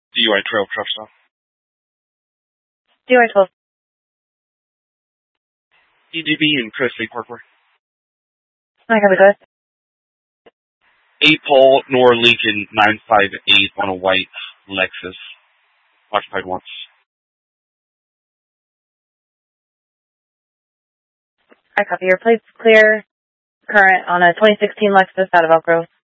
DUI Trail truck stop. DUI 12. EDB and Chris State Parkway. I have a good. 8 Paul Nor Lincoln 958 on a white Lexus. Occupied once. I copy. Your plate's clear. Current on a 2016 Lexus out of Elk Grove.